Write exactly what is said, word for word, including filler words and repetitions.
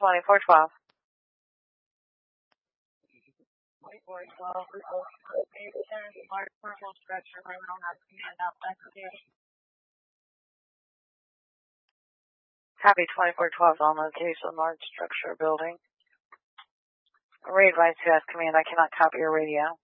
twenty-four twelve. twenty-four twelve, large commercial structure, criminal has command out back here. Copy twenty-four twelve on location, large structure building. Readvise to ask command, I cannot copy your radio.